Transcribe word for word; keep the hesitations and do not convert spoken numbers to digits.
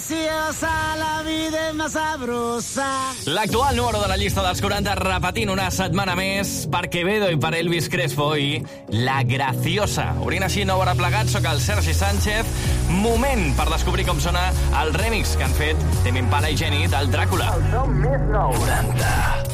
graciosa, la vida es más sabrosa. L'actual número de la llista dels quaranta repetint una setmana més per Quevedo i per Elvis Crespo i La Graciosa. Obrint així nou hora plegats, soc el Sergi Sánchez. Moment per descobrir com sona el remix que han fet Tame Impala i Jenny del Dràcula. El som més nou. quaranta.